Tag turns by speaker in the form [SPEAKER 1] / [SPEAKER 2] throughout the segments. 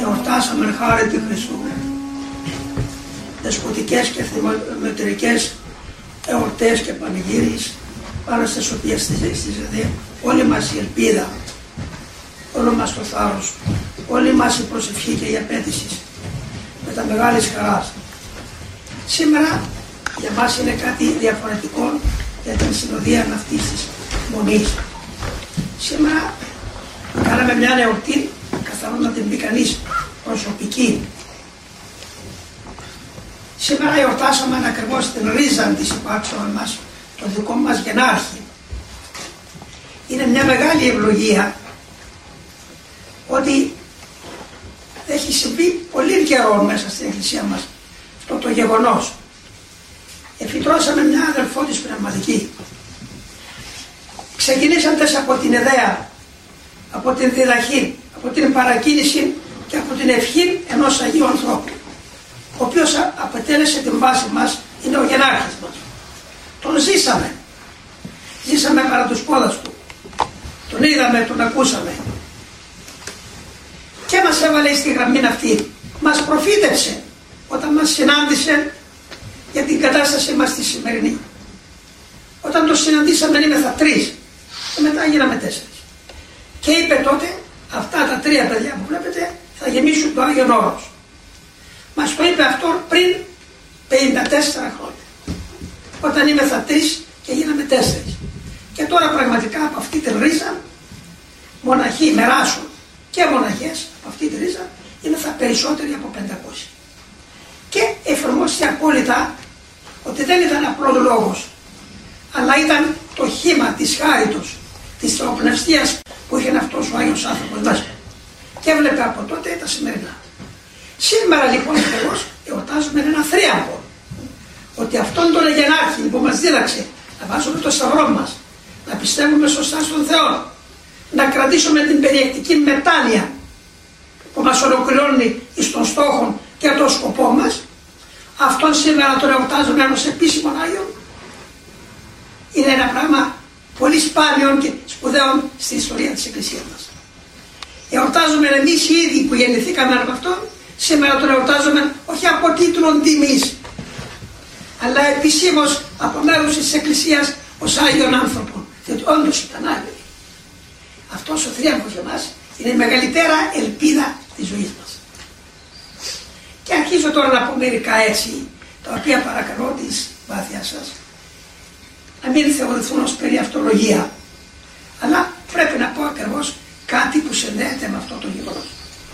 [SPEAKER 1] εορτάσαμε χάρη του Χριστού δεσποτικές και θυμωτερικές εορτές και πανηγύρις, πάνω στις οποίες στηρίζεται όλη μας η ελπίδα, όλο μας το θάρρος, όλη μας η προσευχή και η απέτηση με τα μεγάλης χαράς. Σήμερα για μας είναι κάτι διαφορετικό για την συνοδεία αυτής της μονής. Σήμερα κάναμε μια εορτή, καθαρόν να την πει κανείς προσωπική. Σήμερα εορτάσαμε ακριβώς την ρίζα της υπάρξεως μας, το δικό μας γενάρχη. Είναι μια μεγάλη ευλογία ότι έχει συμβεί πολύ καιρό μέσα στην Εκκλησία μας αυτό το γεγονός. Εφητρώσαμε μια αδελφό της πνευματική. Ξεκινήσαντες από την ιδέα, από την διδαχή, από την παρακίνηση και από την ευχή ενός Αγίου ανθρώπου, ο οποίος αποτέλεσε την βάση μας, είναι ο γενάρχης μας. Τον ζήσαμε. Ζήσαμε παρά τους πόδας του. Τον είδαμε, τον ακούσαμε. Και μας έβαλε στη γραμμή αυτή. Μας προφήτευσε όταν μας συνάντησε για την κατάσταση μας τη σημερινή. Όταν το συναντήσαμε ήμεθα 3 και μετά γίναμε 4. Και είπε τότε αυτά τα 3 παιδιά που βλέπετε θα γεμίσουν το Άγιον Όρος. Μας το είπε αυτό πριν 54 χρόνια. Όταν ήμεθα 3 και γίναμε 4. Και τώρα πραγματικά από αυτή τη ρίζα μοναχοί μεράσουν και μοναχές από αυτή τη ρίζα ήμεθα περισσότεροι από 500. Και εφαρμόστηκε απόλυτα ότι δεν ήταν απλός λόγος, αλλά ήταν το χήμα της χάριτος, της θεοπνευστίας που είχε αυτός ο Άγιος άνθρωπος μέσα. Και έβλεπε από τότε τα σημερινά. Σήμερα λοιπόν ακριβώς εορτάζουμε ένα θρίαμβο. Ότι αυτόν τον γενάρχη που μας δίδαξε να βάζουμε το σταυρό μας, να πιστεύουμε σωστά στον Θεό, να κρατήσουμε την περιεκτική μετάνοια που μας ολοκληρώνει εις των στόχων και τον σκοπό μας, αυτόν σήμερα τον εορτάζουμε ως επίσημο Άγιον. Είναι ένα πράγμα πολύ σπάνιο και σπουδαίο στην ιστορία της Εκκλησίας μας. Εορτάζουμε εμείς οι ίδιοι που γεννηθήκαμε από αυτόν, σήμερα τον εορτάζουμε όχι από τίτλον τιμής, αλλά επισήμως από μέρους της Εκκλησίας ως Άγιον άνθρωπον, διότι όντως ήταν Άγιον. Αυτός ο θρίαμβος για μας είναι η μεγαλύτερα ελπίδα της ζωής μας. Και αρχίζω τώρα να πω μερικά έτσι, τα οποία παρακαλώ της βάθειας σας, να μην θεωρηθούν ως περιαυτολογία, αλλά πρέπει να πω ακριβώς κάτι που συνδέεται με αυτό το γεγονός.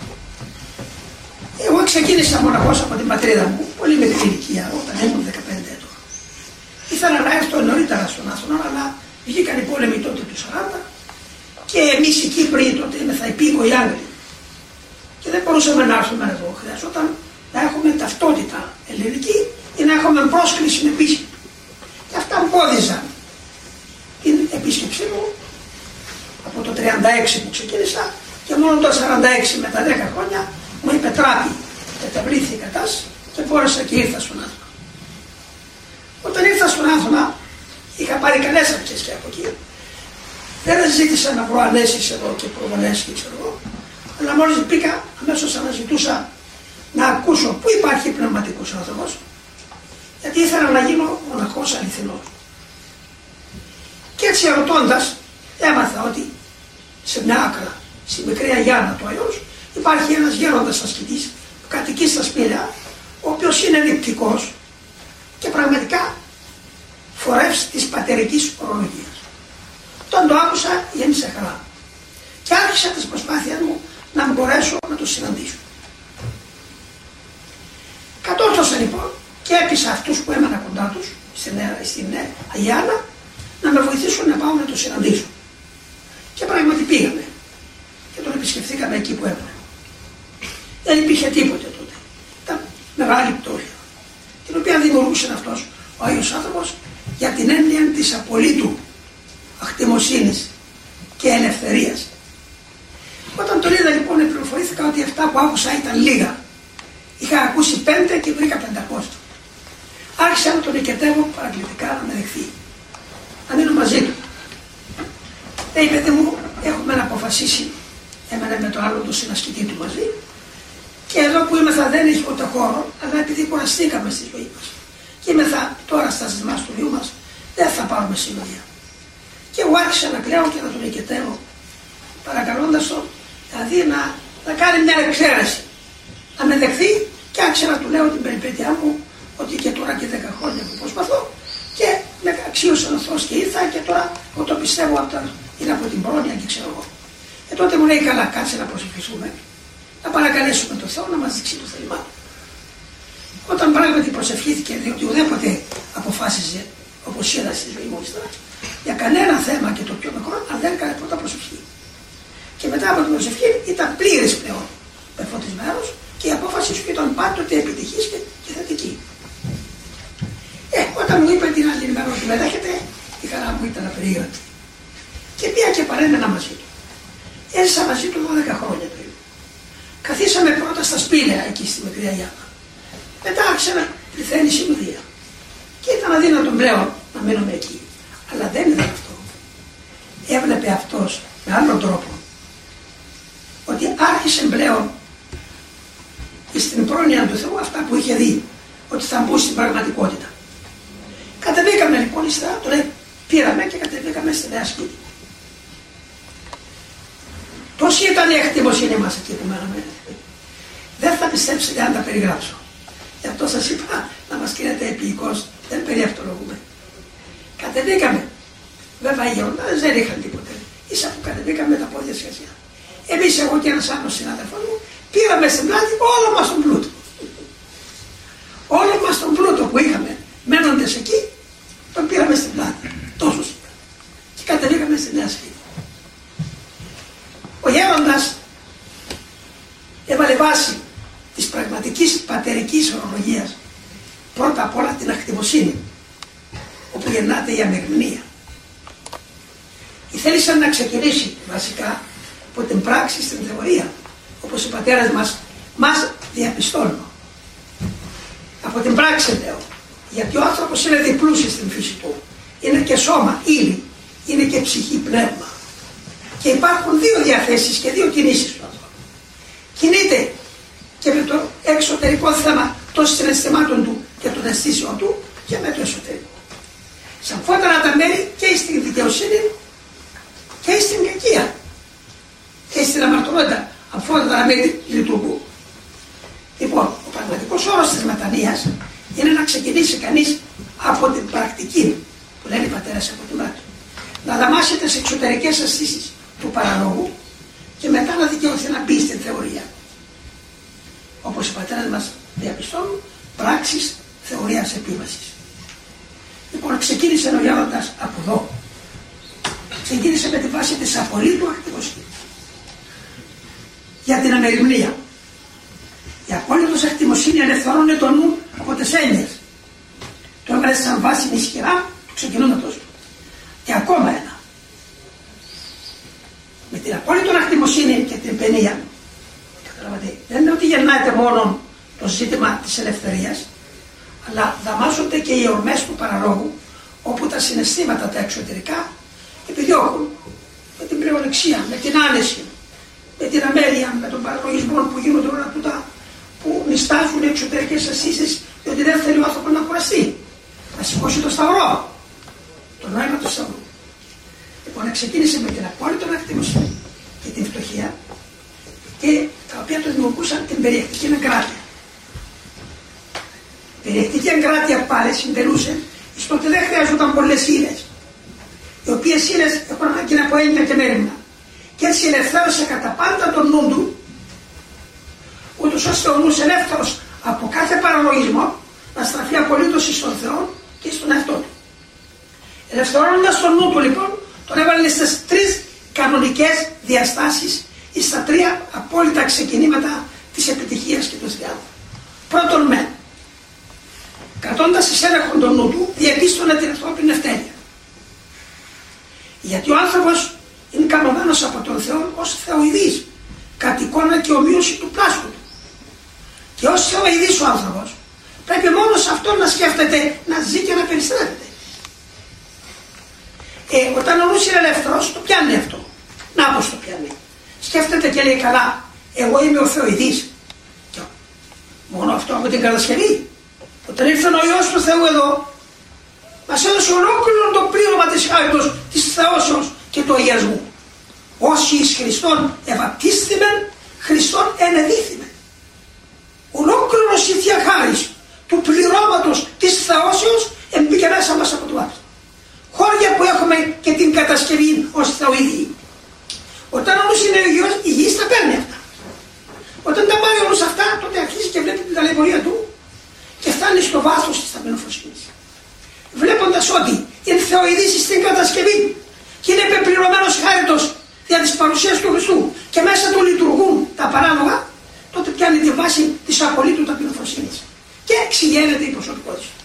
[SPEAKER 1] Εγώ ξεκίνησα μοναχός από την πατρίδα μου, πολύ μικρή ηλικία, όταν ήμουν 15 ετών. Ήθελα να έρθω νωρίτερα στον Άθωνα, αλλά βγήκαν οι πόλεμοι τότε του 40 και εμείς οι Κύπροι τότε ήμεθα υπήκοοι Άγγλοι. Και δεν μπορούσαμε να έρθουμε εδώ. Χρειαζόταν να έχουμε ταυτότητα ελληνική ή να έχουμε πρόσκληση επίσημη. Και αυτά εμπόδιζαν την επίσκεψή μου από το 36 που ξεκίνησα και μόνο το 46 με τα 10 χρόνια μου υπετράπη, μεταβλήθη η κατάσταση και μπόρεσα και ήρθα στον Άθωνα. Όταν ήρθα στον Άθωνα είχα πάρει καλές αρχές και από εκεί. Δεν ζήτησα να βρω ανέσεις εδώ και προβολές και ξέρω εγώ, αλλά μόλις πήγα αμέσως αναζητούσα να ακούσω πού υπάρχει πνευματικός άνθρωπος, γιατί ήθελα να γίνω μοναχός αληθινός. Και έτσι ερωτώντας έμαθα ότι σε μια άκρα, στη μικρή Αγιάνα του Αϊός, υπάρχει ένας γέροντας ασκητής που κατοικεί στα Σπήλαια, ο οποίος είναι νηπτικός και πραγματικά φορεύς της πατερικής ορολογίας. Όταν το άκουσα γέμισε χαρά και άρχισα τις προσπάθειες μου να μπορέσω να το συναντήσω. Κατόρθωσα λοιπόν και έπεισα αυτούς που έμενα κοντά τους στην Αγιάνα να με βοηθήσουν να πάω να το συναντήσω. Και πράγματι πήγαμε και τον επισκεφθήκαμε εκεί που έμενα. Δεν υπήρχε τίποτε τότε. Ήταν μεγάλη πτώχεια, την οποία δημιουργούσε αυτός ο Άγιος άνθρωπος για την έννοια της απολύτου αχτιμοσύνης και ελευθερίας. Όταν τον είδα λοιπόν πληροφορήθηκα ότι αυτά που άκουσα ήταν λίγα. Είχα ακούσει 5 και βρήκα 500. Άρχισα να τον οικετεύω παρακλητικά να με δεχθεί. Να μείνω μαζί του. Λέει παιδί μου, έχουμε να αποφασίσει, έμενε με το άλλο το συνασκητή του μαζί, Και εδώ που ήμεθα δεν έχει ούτε χώρο, αλλά επειδή κουραστήκαμε στη ζωή μας και ήμεθα τώρα στα ζητημά του βιού μας, δεν θα πάρουμε συνοδεία. Και εγώ άρχισα να κλαίω και να τον οικετεύω, παρακαλώντας τον δηλαδή να κάνει μια εξαίρεση, να με δεχθεί, και άρχισα να του λέω την περιπέτειά μου, ότι και τώρα και 10 χρόνια που προσπαθώ, και με αξίωσε ο Θεός και ήρθα, και τώρα εγώ το πιστεύω είναι από την πρόνοια και ξέρω εγώ. Και τότε μου λέει, καλά, κάτσε να προσευχηθούμε, να παρακαλέσουμε τον Θεό να μας δείξει το θέλημά του. Όταν πράγματι προσευχήθηκε, διότι ουδέποτε αποφάσιζε, όπως είδα στη ζωή μου ύστερα, για κανένα θέμα και το πιο μικρό, αν δεν έκανε πρώτα προσευχή. Και μετά από την προσευχή ήταν πλήρης πλέον πεφωτισμένος, και η απόφαση σου ήταν πάντοτε επιτυχής και θετική. Όταν μου είπε την άλλη μέρα ότι με δέχεται, η χαρά μου ήταν απερίεργη. Και πήγα και παρέμενα μαζί του. Έζησα μαζί του 12 χρόνια περίπου. Καθίσαμε πρώτα στα σπήλαια εκεί στη Μικρή Γιάννα. Μετά άρχισε να πληθαίνει συνοδεία. Και ήταν αδύνατο πλέον να μείνουμε εκεί. Αλλά δεν ήταν αυτό. Έβλεπε αυτός με άλλον τρόπο ότι άρχισε πλέον στην πρόνοια του Θεού αυτά που είχε δει, ότι θα μπουν στην πραγματικότητα. Κατεβήκαμε λοιπόν ύστερα, το λέει, πήραμε και κατεβήκαμε στη Νέα Σκήτη. Τόση ήταν η εκτιμοσύνη μας εκεί που μέναμε. Δεν θα πιστέψετε αν τα περιγράψω. Γι' αυτό σας είπα να μας κρίνετε επίοικος, δεν περιευτολογούμε. Κατεβήκαμε. Βέβαια οι γεροντάδες δεν είχαν τίποτε. Ίσα που κατεβήκαμε τα πόδια σχεσιά. Εμείς, εγώ και ένας άλλος συνάδελφος μου, πήραμε στην πλάτη όλο μας τον πλούτο. Όλο μας τον πλούτο που είχαμε μένοντες εκεί, τον πήραμε στην πλάτη. Τόσος ήταν. Και κατεβήκαμε στη Νέα Σκήτη. Ο γέροντας έβαλε βάση της πραγματικής πατερικής ορολογίας πρώτα απ' όλα την ακτιμοσύνη, όπου γεννάται η αμεγνία. Θέλησαν να ξεκινήσει βασικά από την πράξη στην θεωρία, όπως οι πατέρες μας διαπιστώνουν. Από την πράξη λέω, γιατί ο άνθρωπος είναι διπλούσιος στην φύση του. Είναι και σώμα, ύλη, είναι και ψυχή, πνεύμα. Και υπάρχουν δύο διαθέσεις και δύο κινήσεις του ανθρώπου. Κινείται και με το εξωτερικό θέμα των συναισθημάτων του και των αισθήσεων του, και με το εσωτερικό. Σαφότερα τα μέρη και στην δικαιοσύνη και στην κακία και στην αμαρτωλότητα, αμφότερα τα μέρη λειτουργούν. Λοιπόν, ο πραγματικός όρος της μετανοίας είναι να ξεκινήσει κανείς από την πρακτική, που λένε οι πατέρες, από την πράξη. Να δαμάσετε τις εξωτερικές αισθήσεις του παραλόγου και μετά να δικαιωθεί να μπει στην θεωρία. Όπως οι πατέρες μας διαπιστώνουν, πράξεις θεωρίας επίμασης. Λοιπόν, ξεκίνησε ο γέροντας από εδώ. Ξεκίνησε με τη βάση της απολύτου ακτιμοσύνης για την αμεριμνία. Η απόλυτος ακτιμοσύνη ελευθερώνει το νου από τις έννοιες. Το έβαλε σαν βάση ισχυρά του ξεκινώματος του. Και ακόμα ένα. Με την απόλυτη ακτιμοσύνη και την παινία, καταλαβαίνετε, δεν είναι ότι γεννάται μόνο το ζήτημα της ελευθερίας, αλλά δαμάζονται και οι ορμές του παραλόγου, όπου τα συναισθήματα τα εξωτερικά επιδιώκουν με την πλεονεξία, με την άνεση, με την αμέλεια, με τον παραλογισμό που γίνονται όλα τούτα που νηστάζουν οι εξωτερικές αισθήσεις, διότι δεν θέλει ο άνθρωπος να κουραστεί, να σηκώσει το σταυρό, το νόημα του σταυρού. Λοιπόν, ξεκίνησε με την απόλυτη ακτιμοσύνη και την φτωχία, και τα οποία το δημιουργούσαν την περιεκτική εγκράτεια. Η περιεκτική εγκράτεια πάλι συντελούσε στο ότι δεν χρειαζόταν πολλές ύλες, οι οποίες ύλες έχουν ανάγκη από έννοια και μέρημνα. Και έτσι ελευθέρωσε κατά πάντα τον νου του, ούτως ώστε ο νους ελεύθερος από κάθε παραλογισμό να στραφεί απολύτως στον Θεό και στον εαυτό του. Ελευθερώνοντας τον νου του λοιπόν, τον έβαλε στις τρεις κανονικές διαστάσεις ή στα τρία απόλυτα ξεκινήματα της επιτυχίας και του θριάμβου. Πρώτον με, κρατώντας εις έλεγχον τον νου του, διαπίστωνε την ανθρώπινη ευτέλεια. Γιατί ο άνθρωπος είναι κανονμένος από τον Θεό ως θεοειδής, κατ' εικόνα και ομοίωση του πλάσχου του. Και ως θεοειδής ο άνθρωπος πρέπει μόνο σε αυτό να σκέφτεται, να ζει και να περιστρέφεται. Όταν ο νους είναι ελεύθερος, το πιάνει αυτό. Να πως το πιάνει. Σκέφτεται και λέει, καλά, εγώ είμαι ο θεοειδής. Και Μόνο αυτό από την κατασκευή. Όταν ήρθε ο Υιός του Θεού εδώ, μας έδωσε ολόκληρο το πλήρωμα της χάριτος, της θεώσεως και του αγιασμού. Όσοι εις Χριστόν ευαπτίστημεν, Χριστόν ενεδίθημεν. Ολόκληρος η Θεία Χάρις του πληρώματος της θεώσεως εμπήκε μέσα μας από το βάπτισμα. Χώρια που έχουμε και την κατασκευή ως θεοειδή. Όταν όμως είναι ο Υιός, η γης τα παίρνει αυτά. Όταν τα πάρει όμως αυτά, τότε αρχίζει και βλέπει την ταλαιπωρία του και φτάνει στο βάθος της ταπεινοφροσύνης. Βλέποντας ότι είναι θεοειδής στην κατασκευή και είναι πεπληρωμένος χάριτος δια της παρουσίας του Χριστού και μέσα του λειτουργούν τα παράλογα, τότε πιάνει τη βάση της απολύτου ταπεινοφροσύνης και εξηγαίνεται η προσωπικότητα του.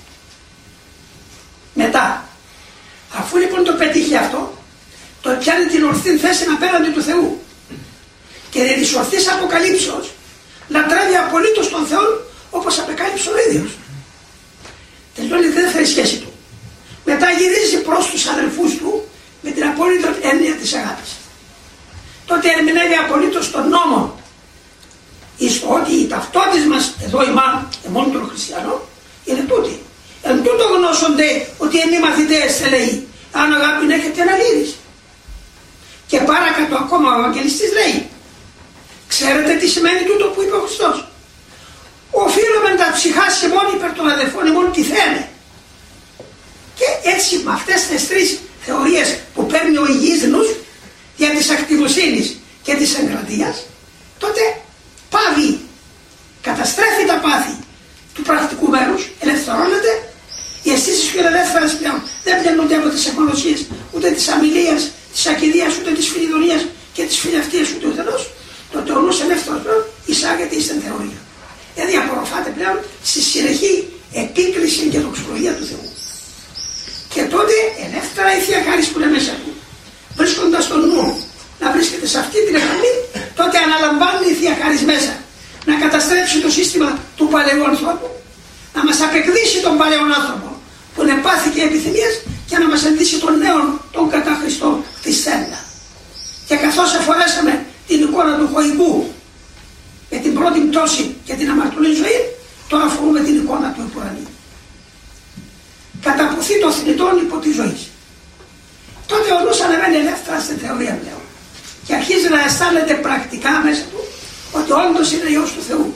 [SPEAKER 1] Μετά, αφού λοιπόν το πετύχει αυτό, το πιάνει την ορθή θέση απέναντι του Θεού και δια της ορθής αποκαλύψεως λατρεύει απολύτως τον Θεό όπως απεκάλυψε ο ίδιος. Τελειώνει η δεύτερη σχέση του. Μετά γυρίζει προς τους αδελφούς του με την απόλυτη έννοια της αγάπης. Τότε ερμηνεύει απολύτως τον νόμο εις το ότι οι ταυτότητες μας εδώ εμών των χριστιανών είναι τούτοι. Εν τούτο γνώσονται ότι εμείς μαθητές λέει, αν αγάπη έχετε αναλύδεις. Και παρακάτω ακόμα ο Ευαγγελιστής λέει, ξέρετε τι σημαίνει τούτο που είπε ο Χριστός. Οφείλουμε τα ψυχάς ημών υπέρ των αδελφών ημών τι θέλει. Και έτσι με αυτές τις τρεις θεωρίες που παίρνει ο υγιής νους για της ακτιμοσύνης και της εγκρατείας, τότε πάβει, καταστρέφει τα πάθη του πρακτικού μέρους, ελευθερώνεται, οι αισθήσεις του είναι ελεύθερες πλέον, δεν πλένονται από τις αιχμαλωσίες, ούτε της αμιλίας, της ακιδείας, ούτε της φιλιδονίας και της φιλαυτίας ούτε ουδενός, τότε ο νους ελεύθερος πλέον εισάγεται στην θεωρία. Δηλαδή απορροφάται πλέον στη συνεχή επίκριση και δοξολογία του Θεού. Και τότε ελεύθερα η Θεία Χάρις που είναι μέσα του, βρίσκοντας τον νου να βρίσκεται σε αυτή την εκπομπή, τότε αναλαμβάνει η Θεία Χάρις μέσα να καταστρέψει το σύστημα του παλαιού ανθρώπου, να μας απεκδίσει τον παλαιό άνθρωπο που είναι πάθη και επιθυμίες και να μας ενδύσει τον νέο, τον κατά Χριστό Χριστέντα. Και καθώς αφορέσαμε την εικόνα του χωικού με την πρώτη πτώση και την αμαρτωλή ζωή, τώρα αφορούμε την εικόνα του επουρανίου. Καταπουθεί το θνητόν υπό τη ζωή. Τότε ο νους ανεβαίνει ελεύθερα στην θεωρία πλέον και αρχίζει να αισθάνεται πρακτικά μέσα του ότι όντως είναι Υιός του Θεού.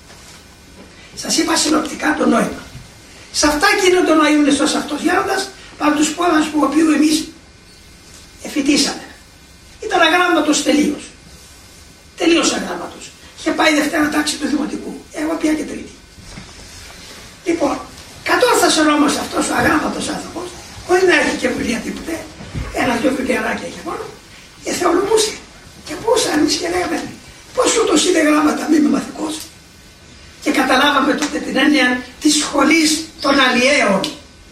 [SPEAKER 1] Σας είπα συνοπτικά το νόημα. Σε αυτά γίνονται ο Ιούνιστος αυτός γέροντας από τους πόλας που οποίου εμείς εφητήσαμε. Ήταν αγράμματος τελείως. Τελείως αγράμματος. Είχε πάει Δευτέρα τάξη του Δημοτικού. Εγώ πια και Τρίτη. Λοιπόν, κατόρθωσε όμως αυτός ο αγράμματος άνθρωπος, χωρίς να έχει και βιβλία τίποτε, ένα-δυο βιβλιαράκια είχε μόνο, και θεολογούσε. Και πούσα εμείς και λέγαμε, πώς ούτως είναι γράμματα, μη είμαι μαθηκός. Και καταλάβαμε τότε την έννοια της σχολής των αλλιέων.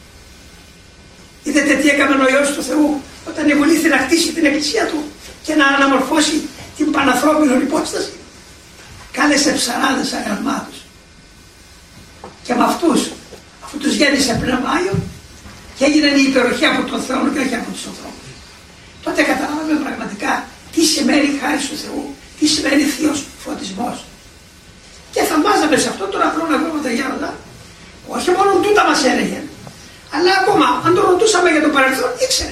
[SPEAKER 1] Είδατε τι έκαμε ο Υιός του Θεού όταν ευολήθη να χτίσει την εκκλησία του και να αναμορφώσει την πανανθρώπινη υπόσταση. Κάλεσε ψαράδες αγαλμάτους. Και με αυτούς, αφού τους γέννησε πνεύμα Άγιο και έγινε η υπεροχή από τον Θεό και όχι από τους ανθρώπους. Τότε καταλάβαμε πραγματικά τι σημαίνει χάρις του Θεού, τι σημαίνει θείος φωτισμός. Και θαυμάζαμε σε αυτό τον απλό αγράμματα γέροντα, όχι μόνο τούτα μας έλεγε, αλλά ακόμα αν το ρωτούσαμε για το παρελθόν, ήξερε.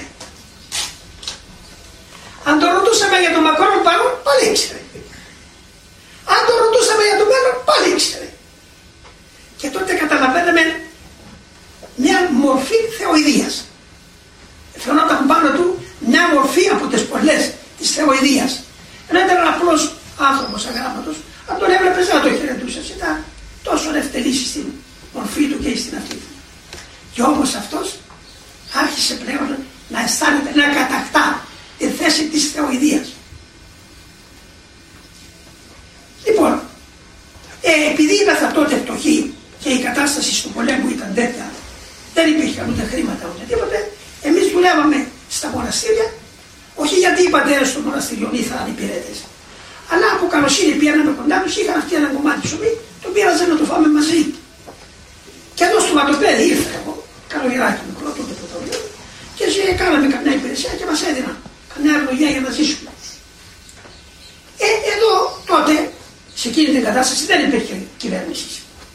[SPEAKER 1] Αν το ρωτούσαμε για το μακρόν παρόν, πάλι ήξερε. Αν το ρωτούσαμε για το μέλλον, πάλι ήξερε. Και τότε καταλαβαίναμε μια μορφή θεοειδίας. Φαινόταν πάνω του μια μορφή από τις πολλές της θεοειδίας. Ενώ ήταν ένα απλός άνθρωπος αγράμματος, αν τον έβλεπες δεν το χαιρετούσες, ήταν τόσο ευτελής στην μορφή του και στην αυτή του. Και όμως αυτός άρχισε πλέον να αισθάνεται, να κατακτά τη θέση της θεοειδίας. Λοιπόν, επειδή ήμασταν τότε φτωχοί και η κατάσταση του πολέμου ήταν τέτοια, δεν υπήρχαν ούτε χρήματα ούτε τίποτε, εμείς δουλεύαμε στα μοναστήρια, όχι γιατί οι πατέρες των μοναστηριών ήθελαν υπηρέτες, αλλά από καλοσύνη πήγαμε κοντά τους, είχαν αυτοί ένα κομμάτι ψωμί, το πήραζε να το φάμε μαζί. Και εδώ στο ματοπέδι ήρθα εγώ, καλογεράκι μικρό, τότε πρωτοβουλίο, και κάναμε καμιά υπηρεσία και μας έδιναν καμιά ευλογία για να ζήσουμε. Εδώ τότε, σε εκείνη την κατάσταση δεν υπήρχε κυβέρνηση.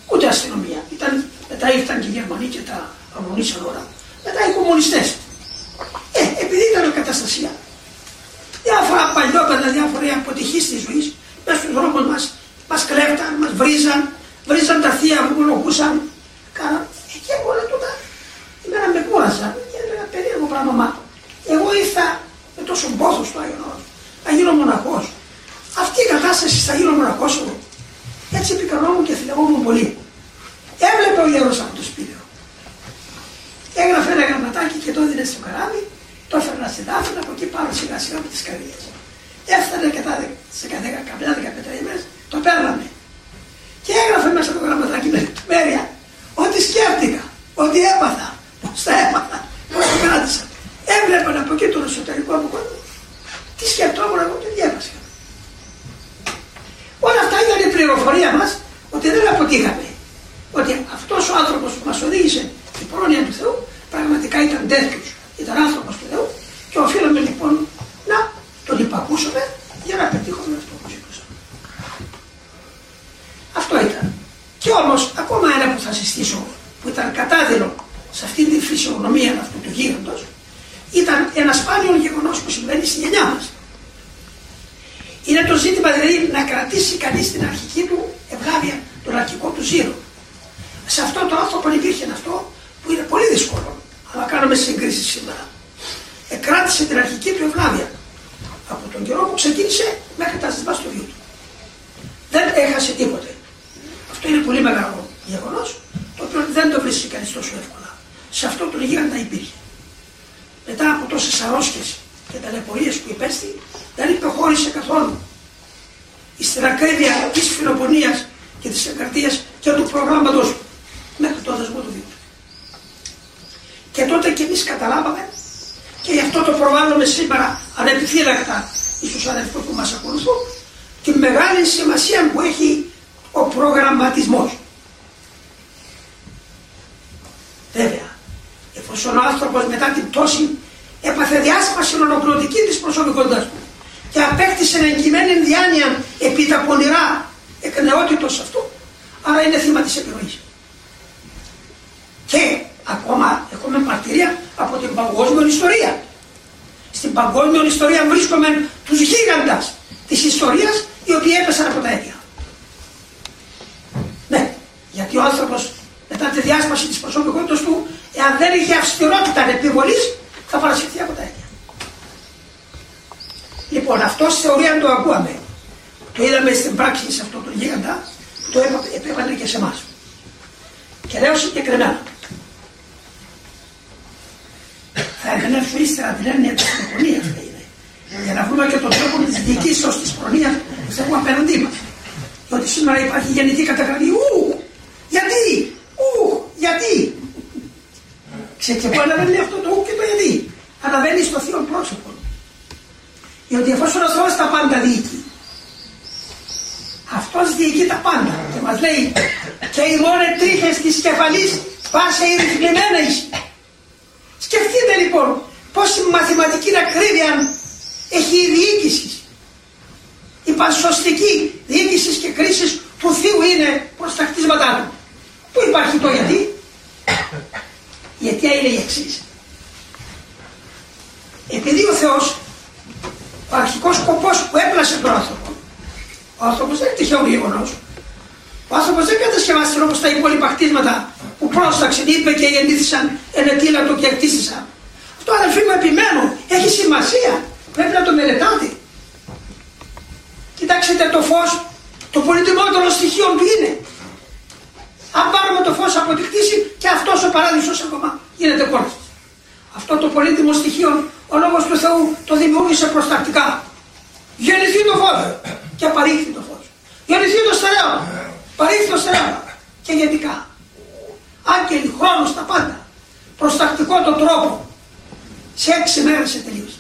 [SPEAKER 1] ούτε αστυνομία. Μετά ήρθαν και οι Γερμανοί και τα αγωνίσαν όλα. Μετά οι κομμουνιστές. Επειδή ήταν καταστασία. Διάφορα παλιόπαιδα, διάφορα αποτυχίες της ζωής, μέσα στους δρόμους μας κλέφταν, μας βρίζαν τα θεία που μονοχούσαν. Και όλα τούτα εμένα με κούραζαν και έλεγα περίεργο πράγμα. Εγώ ήρθα με τόσο πόθο στο Άγιον Όρος να γίνω μοναχός. Αυτή η κατάσταση θα γίνω μοναχός εγώ. Έτσι επικαλόμουν και θυλευόμουν πολύ. Έβλεπε ο γέρος από το σπίτι. Έγραφε ένα γραμματάκι και το έδινε στο καράβι, το έφερνα στην Άφηνα, από εκεί πάρω σιγά σιγά με τις καρδιές. Έφτανε και σε καμιά 15 ημέρες, το παίρναμε. Και έγραφε μέσα το γραμματάκι με λεπτομέρεια ό,τι σκέφτηκα, ό,τι έπαθα, πώς τα έπαθα, πώς το κράτησα. Έβλεπαν από εκεί τον εσωτερικό μου κόσμο. Τι σκεφτόμουν εγώ και διέβασκα. Όλα αυτά ήταν η πληροφορία μας ότι δεν αποτύχαμε. Ότι αυτός ο άνθρωπος που μας οδήγησε η πρόνοια του Θεού πραγματικά ήταν τέτοιος. Ήταν άνθρωπος του Θεού και οφείλαμε λοιπόν να τον υπακούσουμε για να πετύχουμε αυτό που ζητούσαμε. Αυτό ήταν. Και όμως ακόμα ένα που θα συστήσω που ήταν κατάδειλο σε αυτή τη φυσιογνωμία αυτού του γίγαντος ήταν ένα σπάνιο γεγονός που συμβαίνει στη γενιά μας. Είναι το ζήτημα δηλαδή να κρατήσει κανείς την αρχική του ευλάβεια, τον αρχικό του ζήλο. Σε αυτό το άνθρωπο υπήρχε αυτό που είναι πολύ δύσκολο, αλλά κάνουμε συγκρίσεις σήμερα. Εκράτησε την αρχική του ευλάβεια από τον καιρό που ξεκίνησε μέχρι τα ζητά στο βίο του. Δεν έχασε τίποτε. Αυτό είναι πολύ μεγάλο γεγονός, το οποίο δεν το βρίσκει κανείς τόσο εύκολα. Σε αυτό το γίγαντα υπήρχε. Μετά από τόσες αρρώσκες και ταλαιπωρίες που υπέστη, δεν υποχώρησε καθόλου στην ακρίβεια της φιλοπονίας και της εγκαρτίας και του προγράμματος μέχρι το δεσμό του βίου. Και τότε και εμείς καταλάβαμε και γι' αυτό το προβάλλουμε σήμερα ανεπιφύλακτα στους αδελφούς που μας ακολουθούν τη μεγάλη σημασία που έχει ο προγραμματισμός. Βέβαια, εφόσον ο άνθρωπος μετά την πτώση έπαθε διάσπαση ολοκληρωτική της προσωπικότητας του και απέκτησε εγκυμένη διάνοια επί τα πονηρά εκ νεότητος αυτού, άρα είναι θύμα της επιρροής. Και ακόμα έχουμε μαρτυρία από την παγκόσμια ιστορία. Στην παγκόσμια ιστορία βρίσκουμε τους γίγαντας της ιστορίας οι οποίοι έπεσαν από τα αίτια. Ναι, γιατί ο άνθρωπος μετά τη διάσπαση της προσωπικότητας του, εάν δεν είχε αυστηρότητα επιβολής, θα παρασυρθεί από τα αίτια. Λοιπόν, αυτό στη θεωρία το ακούαμε. Το είδαμε στην πράξη σε αυτόν τον γίγαντα, το επέβαλε και σε εμάς. Και λέω συγκεκριμένα. Θα εγκαταλείψω ύστερα την έννοια της προνοιάς, για να βρούμε και τον τρόπο της διοικήσεως της προνοιάς που έχουμε απέναντί μας. Διότι σήμερα υπάρχει γενική καταγραφή. Γιατί. Ξέρετε πού αναβαίνει αυτό το και το γιατί. Αναβαίνει στο θείο πρόσωπο. Διότι εφόσον ο Θεός τα πάντα διοικεί, αυτός διοικεί τα πάντα και μας λέει και οι μόνοι τρίχες της κεφαλής πάσε ρυθμιμένες. Σκεφτείτε λοιπόν πόση μαθηματική ακρίβεια έχει η διοίκηση. Η πανσωστική διοίκηση και κρίση του Θείου είναι προς τα χτίσματά του. Πού υπάρχει το γιατί. Η αιτία είναι η εξής. Επειδή ο Θεός, ο αρχικός σκοπός που έπλασε τον άνθρωπο, ο άνθρωπος δεν είναι τυχαίο γεγονός. Ο άνθρωπος δεν κατασκευάστηκε όπως τα υπόλοιπα χτίσματα που πρόσταξαν, είπε και γεννήθησαν, ενετήλατο και εκτίστησαν. Αυτό, αδελφοί μου, επιμένω, έχει σημασία. Πρέπει να το μελετάτε. Κοιτάξτε το φως, το πολυτιμότερο στοιχείο του είναι. Αν πάρουμε το φως από τη κτήση και αυτός ο παράδεισος ακόμα γίνεται κόρφος. Αυτό το πολύτιμο στοιχείο ο Λόγος του Θεού το δημιούργησε προστακτικά. Γεννηθεί το φως και παρήχθη το φως. Γεννηθεί το στερέωμα, παρήχθη το στερέωμα. Και γενικά. Άγγελοι, χρόνος, τα πάντα. Προστακτικό το τρόπο. Σε 6 μέρες τελείωσε.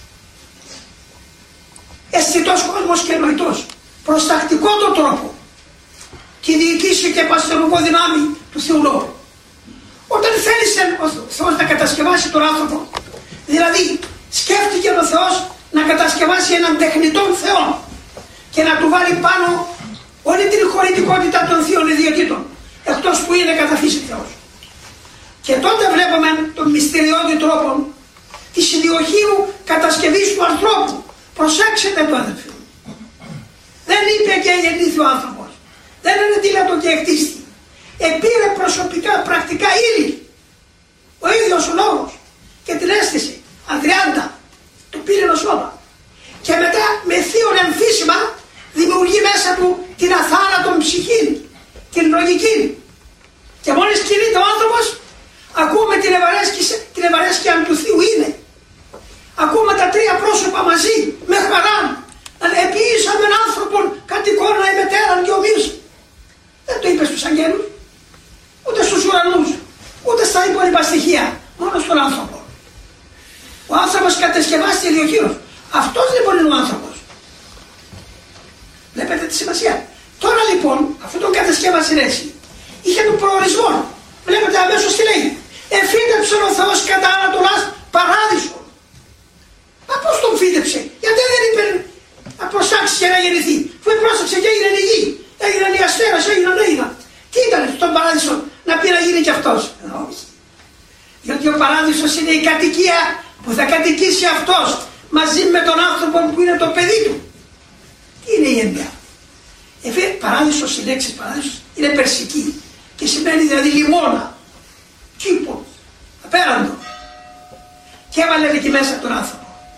[SPEAKER 1] Αισθητός κόσμος και νοητός. Προστακτικό το τρόπο. Και διοικήσει και παστερουργό δυνάμει του Θεού Λόγου. Όταν θέλησε ο Θεός να κατασκευάσει τον άνθρωπο, δηλαδή σκέφτηκε ο Θεός να κατασκευάσει έναν τεχνητό Θεό και να του βάλει πάνω όλη την χωρητικότητα των θείων ιδιωτήτων. εκτός που είναι κατά φύση Θεός. Και τότε βλέπουμε τον μυστηριώδη τρόπο της ιδιοχείου κατασκευής του ανθρώπου. Προσέξτε το, αδελφοί μου. Δεν είπε και γεννήθη ο άνθρωπος. Δεν είναι δίλατο και εκτίστη. Επήρε προσωπικά, πρακτικά ύλη. Ο ίδιος ο λόγος. Και την αίσθηση. Αδριάντα. Το πήρε το σώμα. Και μετά με θείον εμφύσιμα δημιουργεί μέσα του την αθάνατον ψυχή. Την λογική. Και μόλις κινείται ο άνθρωπος, ακούμε την ευαρέσκεια του Θείου είναι. Ακούμε τα τρία πρόσωπα μαζί, με χαρά. Επίησαμε άνθρωπον κατ' εικόνα ημετέραν και ομοίως. Δεν το είπε στους αγγέλους, ούτε στους ουρανούς, ούτε στα υπόλοιπα στοιχεία, μόνο στον άνθρωπο. Ο άνθρωπος κατασκευάστηκε ιδιοχείρος. Αυτός λοιπόν είναι ο άνθρωπος. Βλέπετε τη σημασία. Τώρα λοιπόν, αφού τον κατασκεύασε έτσι, είχε τον προορισμό. Βλέπετε αμέσως τι λέει. Εφύτεψε ο Θεός κατά Ανατολάς παράδεισο. Μα πώς τον φύτεψε, γιατί δεν είπε να προσάξει και να γεννηθεί. Που πρόσεξε και έγινε η γη, έγιναν οι αστέρες, έγιναν έγινα. Τι ήταν στον παράδεισο να πει να γίνει κι αυτός. Όχι. Διότι ο παράδεισος είναι η κατοικία που θα κατοικήσει αυτός μαζί με τον άνθρωπο που είναι το παιδί του. Τι είναι η έννοια. Παράδεισος, η λέξη παράδεισος είναι περσική και σημαίνει δηλαδή λιμώνα, κήπο, απέραντο. Και έβαλε εκεί μέσα τον άνθρωπο.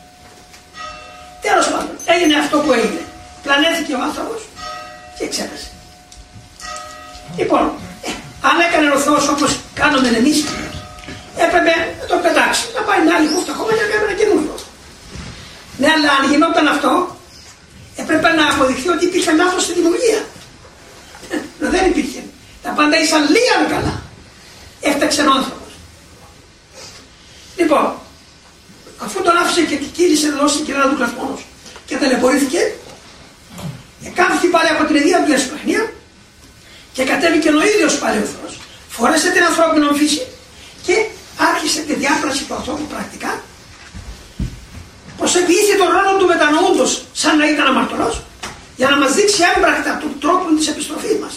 [SPEAKER 1] Τέλος πάντων, έγινε αυτό που έγινε. Πλανέθηκε ο άνθρωπος και ξέπεσε. Λοιπόν, αν έκανε ο Θεός όπως κάνουμε εμείς, έπρεπε να το πετάξει, να πάει μια άλλη χούφτα χώμα και να κάνει ένα καινούριο. Ναι, αλλά αν γινόταν αυτό, έπρεπε να αποδειχθεί ότι υπήρχε λάθος στη δημιουργία. Δεν υπήρχε. Τα πάντα ήσαν λίγα καλά. Έφταξε ο άνθρωπος. Λοιπόν, αφού τον άφησε και κύλησε εδώ στην κυρία του κλασμόνος και ταλαιπωρήθηκε, εκάμφθηκε πάλι από την ιδέα του εσπλαχνία και κατέβηκε ο ίδιος πάλι ο Θεός. Φόρεσε την ανθρώπινη φύση και άρχισε τη διάπλαση του ανθρώπου πρακτικά. Προσεγγίθηκε τον ρόλο του μετανοούντος σαν να ήταν αμαρτωλός για να μας δείξει έμπρακτα τον τρόπο της επιστροφής μας.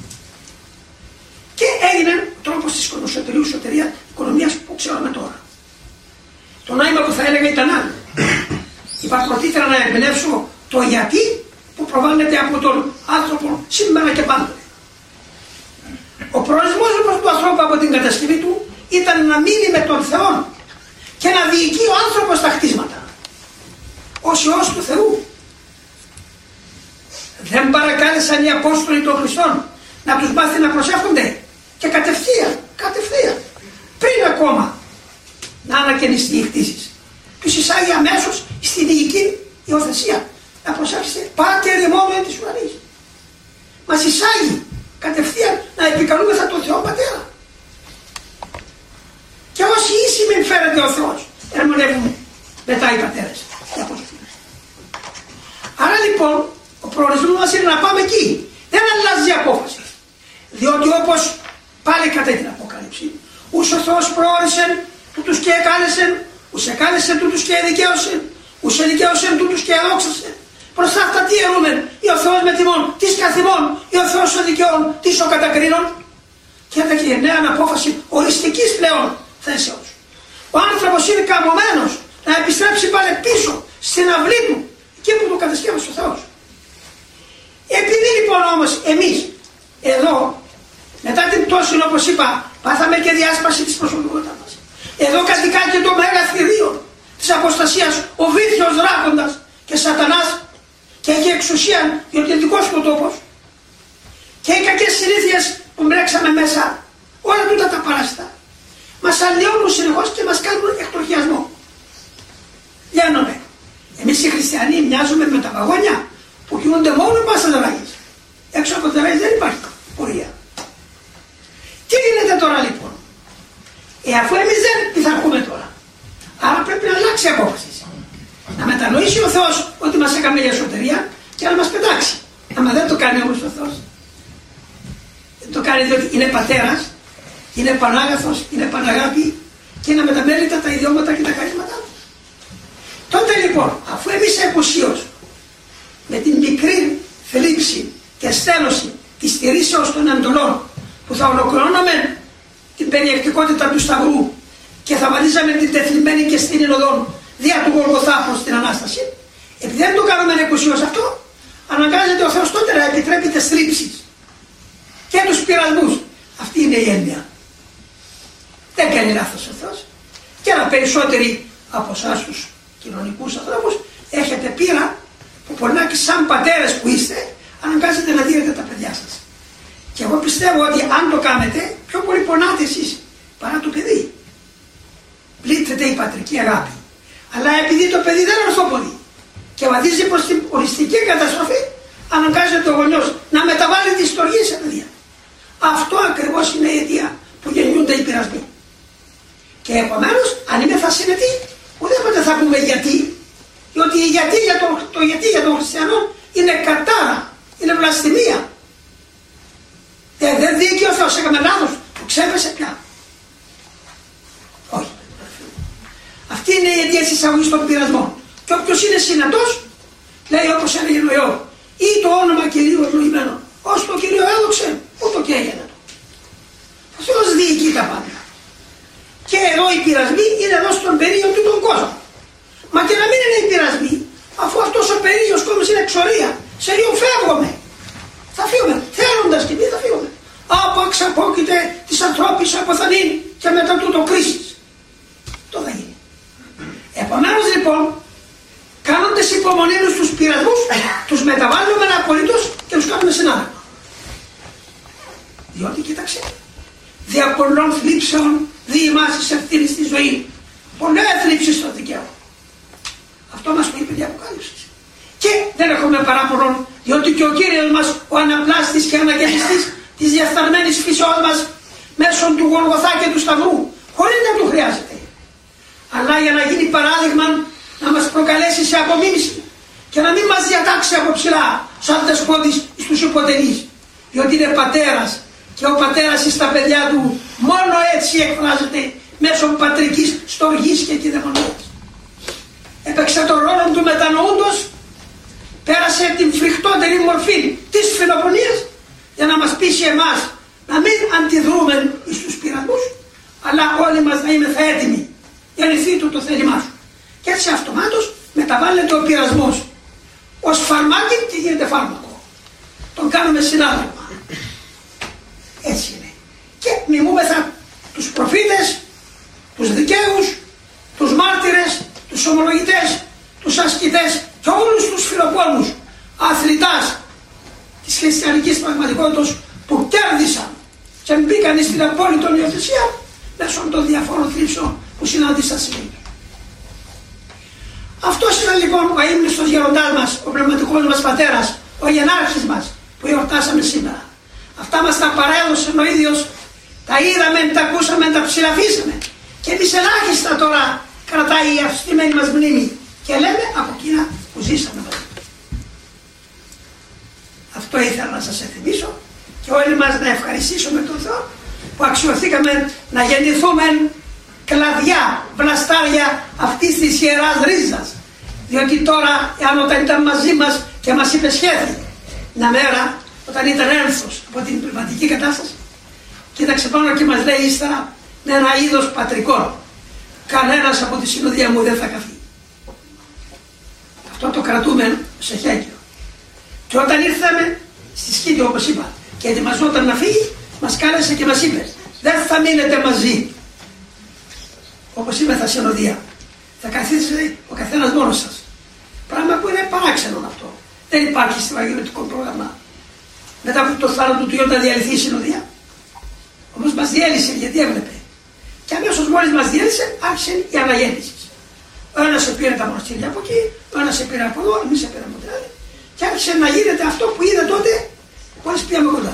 [SPEAKER 1] Και έγινε τρόπος της οικονομίας που ξέρουμε τώρα. Το νόημα που θα έλεγα ήταν άλλο. Είπα προτίθερα να εμπνεύσω το γιατί που προβάλλεται από τον άνθρωπο σήμερα και πάντοτε. Ο προορισμός του ανθρώπου από την κατασκευή του ήταν να μείνει με τον Θεό και να διοικεί ο άνθρωπος τα χτίσματα. Ως Υιός του Θεού. Δεν παρακάλεσαν οι Απόστολοι των Χριστών να τους μάθει να προσεύχονται και κατευθείαν, πριν ακόμα να ανακαινιστεί οι χτίσεις. Τους εισάγει αμέσως στη διοική υιοθεσία. Να προσέξετε, Πάτερ ημών εν της ουρανής. Μας εισάγει κατευθείαν να επικαλούμεθα τον Θεό Πατέρα. Και όσοι ίσοι φέρεται ο Θεός, ερμηνεύουν μετά οι πατέρες. Άρα λοιπόν, ο προορισμός μας είναι να πάμε εκεί. Δεν αλλάζει η απόφαση. Διότι όπως πάλι κατά την Αποκάλυψη, ους ο Θεός προόρισε τούτους και εκάλεσε, ους εκάλεσε τούτους και εδικαίωσε, ους εδικαίωσε τούτους και εδόξασε. Προς αυτά τι ερούμε, ή ο Θεός με τιμών, τις καθημών, ή ο Θεός ο δικαιών, τις ο κατακρίνων. Και έδωκε η νέα απόφαση οριστικής πλέον θέσεως. Ο άνθρωπος είναι καμωμένος να επιστρέψει πάλι πίσω στην αυλή του, εκεί που το κατασκεύασε ο Θεός. Επειδή λοιπόν όμως εμείς εδώ, μετά την πτώση όπως είπα, πάθαμε και διάσπαση της προσωπικότητας μας. Εδώ κατοικά και το μέγα θηρίο της αποστασίας, ο βήθιος δράκοντας και σατανάς, και έχει εξουσία διότι είναι δικός του τόπος, και οι κακές συνήθειες που μπλέξαμε μέσα, όλα τούτα τα παράστα μας αλλοιώνουν συνεχώς και μας κάνουν εκτροχιασμό. Λένε, εμείς οι χριστιανοί μοιάζουμε με τα βαγόνια που κινούνται μόνο πάσα δράγης. Έξω από τη δράγης δεν υπάρχει πορεία. Τι γίνεται τώρα λοιπόν? Αφού εμείς δεν πειθαρχούμε τώρα, άρα πρέπει να αλλάξει η απόφαση. Να μετανοήσει ο Θεός ότι μας έκανε για σωτηρία και να μας πετάξει. Άμα δεν το κάνει όμως ο Θεός, δεν το κάνει διότι είναι πατέρας, είναι πανάγαθος, είναι παναγάπη και είναι μεταμέλητα τα ιδιώματα και τα χαρίσματά του. Τότε λοιπόν, αφού εμείς εκουσίως με την μικρή θλίψη και στένωση της στηρίσεως των εντολών που θα ολοκληρώναμε την περιεκτικότητα του Σταυρού και θα βαδίζαμε την τεθλιμμένη και στην οδόν δια του Γολγοθά προς την Ανάσταση, επειδή δεν το κάνουμε εκουσίως αυτό, αναγκάζεται ο Θεός τότε να επιτρέπει τις θλίψεις και τους πειρασμούς. Αυτή είναι η έννοια. Δεν κάνει λάθος ο Θεός. Και αλλά περισσότεροι από εσάς τους κοινωνικούς ανθρώπους έχετε πείρα που πονάκι σαν πατέρες που είστε, αναγκάζετε να δίνετε τα παιδιά σας. Και εγώ πιστεύω ότι αν το κάνετε, πιο πολύ πονάτε εσείς παρά το παιδί. Πλήττεται η πατρική αγάπη. Αλλά επειδή το παιδί δεν είναι ορθόποδη και βαδίζει προς την οριστική καταστροφή, αναγκάζεται ο γονιός να μεταβάλει τη στοργή σε παιδιά. Αυτό ακριβώς είναι η αιτία που γεννιούνται οι πειρασμοί. Και επομένως, αν είμαι θα συνετή, ουδέποτε θα πούμε γιατί. Διότι το γιατί για τον χριστιανό είναι κατάρα, είναι βλαστημία. Δεν δίκαιο ο Θεός, έκαμε λάθος, το ξέπεσε πια. Όχι. Αυτή είναι η αιτία της εισαγωγής των πειρασμών. Και όποιος είναι συνετός, λέει όπως έλεγε ο Ιώβ, ή το όνομα Κυρίου ευλογημένο, ως το Κύριο έδωξε, ούτω και έγινε. Ο Θεός διοικεί τα πάντα. Και εδώ οι πειρασμοί είναι εδώ στον περίοδο του τον κόσμο. Μα και να μην είναι οι πειρασμοί, αφού αυτός ο περίοδος κόσμος είναι εξορία, σε λίγο φεύγουμε. Θα φύγουμε, θέλοντας και εμείς θα φύγουμε. Από εξαπόκειται της ανθρώπης αποθανήν και μετά τούτο κρίσης. Το θα γίνει. Επομένως λοιπόν, κάνοντας υπομονή στους πειρασμούς, τους μεταβάλλουμε απολύτως και τους κάνουμε συνάδελφο. Διότι κοίταξε, δια πολλών θλίψεων δι' εμάς εις ευθύνης στη ζωή. Πολλές θλίψεις στο δικαίωμα. Αυτό μας πει η Αποκάλυψη. Και δεν έχουμε παράπονο, διότι και ο Κύριος μας, ο αναπλάστης και αναγεννηστής της διεφθαρμένης φύσεώς μας, μέσω του Γολγοθά και του Σταυρού, χωρίς να του χρειάζεται. Αλλά για να γίνει παράδειγμα, να μας προκαλέσει σε απομίμηση και να μην μας διατάξει από ψηλά, σαν δεσπότης στους υποτελείς. Διότι είναι πατέρας και ο πατέρας στα παιδιά του μόνο έτσι εκφράζεται μέσω πατρικής στοργής και κυδαιμονίας. Έπαιξε τον ρόλο του μετανοούντος, πέρασε την φρικτότερη μορφή της φιλοφωνίας για να μας πείσει εμάς να μην αντιδρούμε στους πειρασμούς, αλλά όλοι μας να είμαστε έτοιμοι για νηθεί του το θέλημά σου. Και έτσι αυτομάτως μεταβάλλεται ο πειρασμός ως φαρμάκι και γίνεται φάρμακο. Τον κάνουμε συνάδελφο. Έτσι είναι. Και μιμούμεθα τους προφήτες, τους δικαίους, τους μάρτυρες, τους ομολογητές, τους ασκητές και όλους τους φιλοπόλους αθλητάς της χριστιανικής πραγματικότητας που κέρδισαν και μπήκαν στην απόλυτη υιοθεσία μέσω των διαφόρων θλίψεων που συνάντησαν σήμερα. Αυτός ήταν λοιπόν ο αείμνηστος γεροντάς μας, ο πνευματικός μας πατέρας, ο γενάρχης μας που εορτάσαμε σήμερα. Αυτά μας τα παρέδωσε ο ίδιος, τα είδαμε, τα ακούσαμε, τα ψηλαφίσαμε και εμείς ελάχιστα τώρα κρατάει η αυστημένη μας μνήμη και λέμε από εκείνα που ζήσαμε μαζί. Αυτό ήθελα να σας εθυμίσω και όλοι μας να ευχαριστήσουμε τον Θεό που αξιωθήκαμε να γεννηθούμε κλαδιά, βλαστάρια αυτής της ιεράς ρίζας. Διότι τώρα, εάν όταν ήταν μαζί μας και μας υπεσχέθη μια μέρα, όταν ήταν ένθος από την πνευματική κατάσταση, κοίταξε πάνω και μας λέει ύστερα με ένα είδος πατρικό, κανένας από τη συνοδεία μου δεν θα καθεί. Αυτό το κρατούμε σε χέγγιο. Και όταν ήρθαμε στη Σκήτη, όπως είπα, και ετοιμαζόταν να φύγει, μας κάλεσε και μας είπε, δεν θα μείνετε μαζί. Όπως είπε θα συνοδεία. Θα καθίσετε ο καθένας μόνος σας. Πράγμα που είναι παράξενο αυτό. Δεν υπάρχει στο αγιωτικό πρόγραμμα. Μετά από το θάνατο του Υιού να διαλυθεί η συνοδεία. Όμως μας διέλυσε γιατί έβλεπε. Και αμέσως μόλις μας διέλυσε άρχισε η αναγέννηση. Ο ένας πήρε τα μοναστήρια από εκεί, ο ένας πήρε από εδώ, εμείς πήραμε από την άλλη. Και άρχισε να γίνεται αυτό που είδε τότε μόλις πήγαμε κοντά.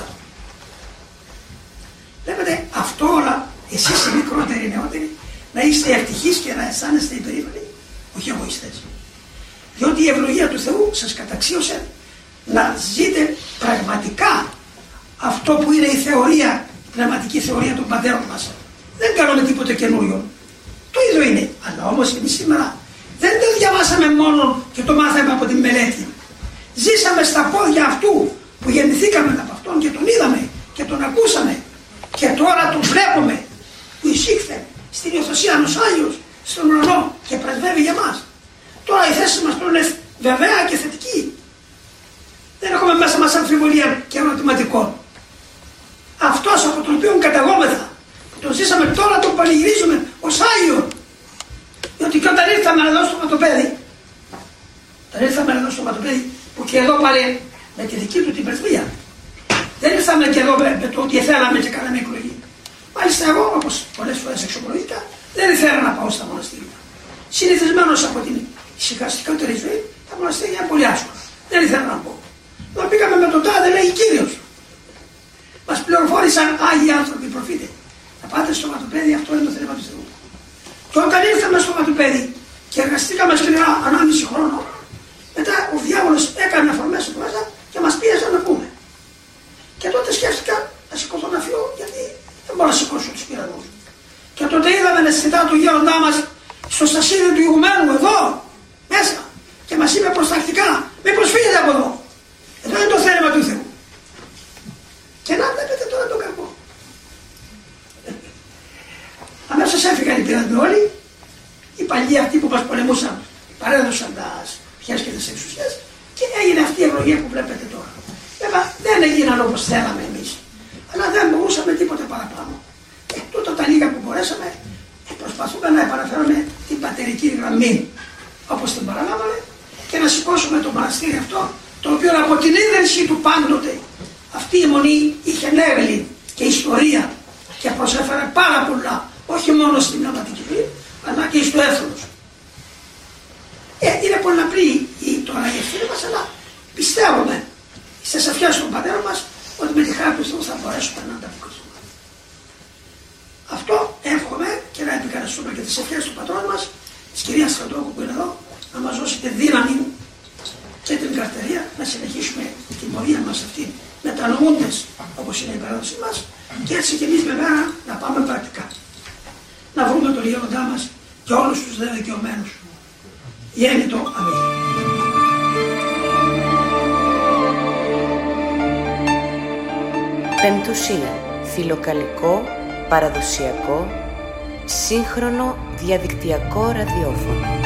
[SPEAKER 1] Βλέπετε αυτό όλα, εσείς οι μικρότεροι, νεότεροι, να είστε ευτυχείς και να αισθάνεστε υπερήφανοι, όχι εγωιστές. Διότι η ευλογία του Θεού σας καταξίωσε να ζείτε πραγματικά αυτό που είναι η θεωρία, η πνευματική θεωρία των πατέρων μας. Δεν κάνουμε τίποτε καινούριο. Το ίδιο είναι. Αλλά όμως εμείς σήμερα δεν το διαβάσαμε μόνο και το μάθαμε από την μελέτη. Ζήσαμε στα πόδια αυτού που γεννηθήκαμε από αυτόν και τον είδαμε και τον ακούσαμε αμφιβολίων και ερωτηματικών. Αυτός από τον οποίο καταγόμεθα, που τον ζήσαμε τώρα, τον πανηγυρίζουμε ως Άγιο. Διότι και όταν ήρθαμε εδώ στο Ματοπέδι, που και εδώ πάλι με τη δική του την πρεσβεία, δεν ήρθαμε και εδώ με το ότι θέλαμε και κάναμε εκλογή. Μάλιστα εγώ, όπως πολλές φορές εξομολογήθηκα, δεν ήθελα να πάω στα μοναστήρια. Συνηθισμένος από την ησυχαστικότερη ζωή, τα μοναστήρια είναι πολύ άσχολα. Δεν ήθελα να πω. Εδώ πήγαμε με τον τάδε, λέει Κύριος. Μας πληροφόρησαν Άγιοι άνθρωποι, προφήτες. Θα πάτε στο Ματοπέδι, αυτό είναι το θέλημα του Θεού. Και όταν ήρθαμε στο Ματοπέδι και εργαστήκαμε σκληρά 1,5 χρόνο, μετά ο διάβολος έκανε αφορμές στο μέσα και μας πίεζαν να πούμε. Και τότε σκέφτηκα να σηκωθώ να φύγω, γιατί δεν μπορώ να σηκώσω τους πυραγμούς. Και τότε είδαμε να συζητά του γέροντά μας στο στασίδι του ηγουμένου εδώ, μέσα. Και μας είπε προστακτικά, μήπως φύγετε από εδώ. Εδώ είναι το θέλημα του Θεού. Και να βλέπετε τώρα τον καρπό. Αμέσως έφυγαν οι πυραγμοί όλοι, οι παλιοί αυτοί που μας πολεμούσαν παρέδωσαν τα πιές και τις εξουσίες και έγινε αυτή η ευλογία που βλέπετε τώρα. Βέβαια δεν έγιναν όπως θέλαμε εμείς, αλλά δεν μπορούσαμε τίποτα παραπάνω. Τούτα τα λίγα που μπορέσαμε προσπαθούμε να επαναφέρουμε την πατερική γραμμή όπως την παραλάβαμε και να σηκώσουμε το μοναστήρι αυτό, το οποίο από την ίδρυση του πάντοτε αυτή η μονή είχε νεύλη και ιστορία και προσέφερε πάρα πολλά, όχι μόνο στην πνευματική ζωή, αλλά και στο έθνος. Είναι πολλαπλή τώρα η ευθύνη μας, αλλά πιστεύουμε στις ευχές των πατέρων μας ότι με τη χάρη του Θεού θα μπορέσουμε να ανταποκριθούμε. Αυτό εύχομαι και να επικαλεστούμε και τις ευχές του πατρών μας, της κυρίας Στρατόκου που είναι εδώ, να μας δώσει τη δύναμη και την καρτερία να συνεχίσουμε την πορεία μας αυτή μετανοούντες όπως είναι η παράδοση μας και έτσι και εμείς βέβαια να πάμε πρακτικά. Να βρούμε τον γέροντά μας και όλους τους δε δικαιωμένους. Γέννητο, αμήν.
[SPEAKER 2] Πεμπτουσία, φιλοκαλικό, παραδοσιακό, σύγχρονο διαδικτυακό ραδιόφωνο.